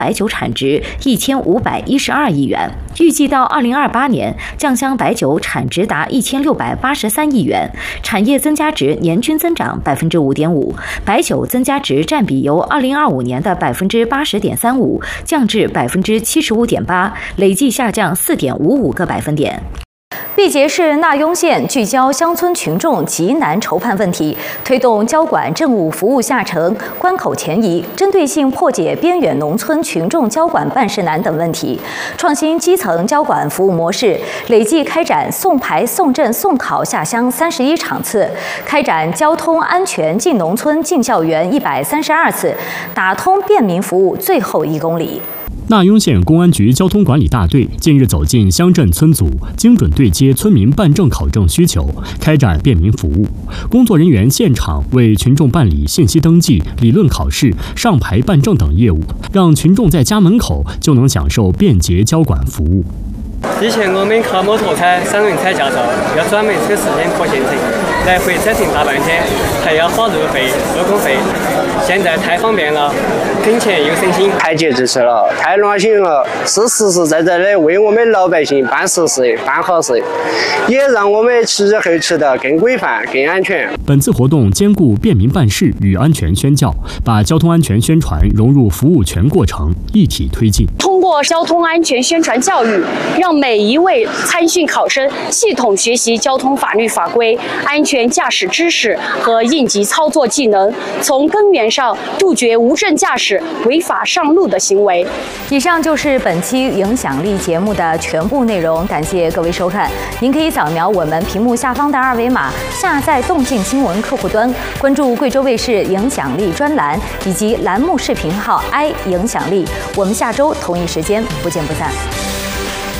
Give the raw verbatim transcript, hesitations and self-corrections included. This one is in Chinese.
白酒产值一千五百一十二亿元，预计到二零二八年，酱香白酒产值达一千六百八十三亿元，产业增加值年均增长百分之五点五，白酒增加值占比由二零二五年的百分之八十点三五降至百分之七十五点八，累计下降四点五五个百分点。 毕节市纳雍县聚焦乡村群众急难筹判问题，推动交管政务服务下沉、关口前移，针对性破解边远农村群众交管办事难等问题，创新基层交管服务模式，累计开展送牌、送证、送考下乡三十一场次，开展交通安全进农村、进校园一百三十二次，打通便民服务最后一公里。 纳雍县公安局交通管理大队近日走进乡镇村组，精准对接村民办证考证需求，开展便民服务。工作人员现场为群众办理信息登记、理论考试、上牌办证等业务，让群众在家门口就能享受便捷交管服务。 以前我们考摩托车、三轮车驾照要专门抽时间破县城，来回车程大半天，还要花路费、路工费。现在太方便了，省钱又省心， 太节制了，太暖心了，是实实在在的为我们老百姓办实事、办好事，也让我们吃日后吃得更规范、更安全。 本次活动兼顾便民办事与安全宣教，把交通安全宣传融入服务全过程，一体推进。 通过交通安全宣传教育，让每一位参训考生系统学习交通法律法规、安全驾驶知识和应急操作技能，从根源上杜绝无证驾驶、违法上路的行为。 以上就是本期影响力节目的全部内容，感谢各位收看。您可以扫描我们屏幕下方的二维码，下载动静新闻客户端，关注贵州卫视影响力专栏以及栏目视频号 i 影响力。我们下周同一时间不见不散。